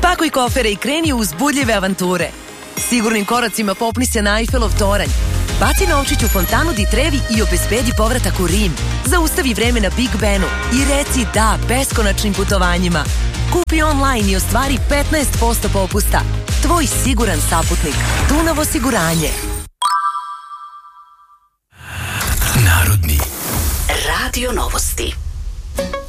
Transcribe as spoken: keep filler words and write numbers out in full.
Spakuj kofere i kreni u uzbudljive avanture. Sigurnim koracima popni se na Eiffelov toranj. Baci novčić u fontanu di Trevi i obezbedi povratak u Rim. Zaustavi vreme na Big Benu i reci da beskonačnim putovanjima. Kupi online i ostvari petnaest posto popusta. Tvoj siguran saputnik. Dunav osiguranje. Narodni Radio Novosti.